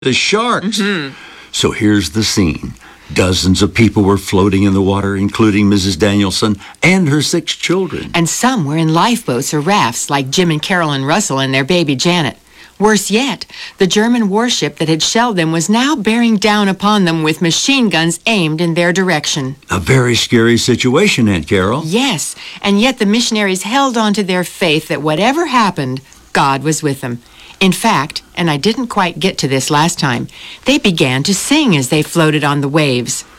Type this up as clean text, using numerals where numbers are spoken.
The sharks. So here's the scene. Dozens of people were floating in the water, including Mrs. Danielson and her 6 children. And some were in lifeboats or rafts, like Jim and Carolyn Russell and their baby Janet. Worse yet, the German warship that had shelled them was now bearing down upon them with machine guns aimed in their direction. A very scary situation, Aunt Carol. Yes, and yet the missionaries held on to their faith that whatever happened, God was with them. In fact, and I didn't quite get to this last time, they began to sing as they floated on the waves.